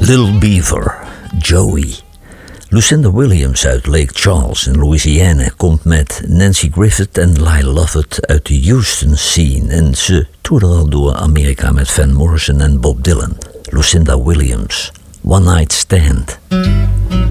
Little Beaver, Joey. Lucinda Williams uit Lake Charles in Louisiana komt met Nancy Griffith en Lyle Lovett uit de Houston scene. En ze toerde al door Amerika met Van Morrison en Bob Dylan. Lucinda Williams, One Night Stand.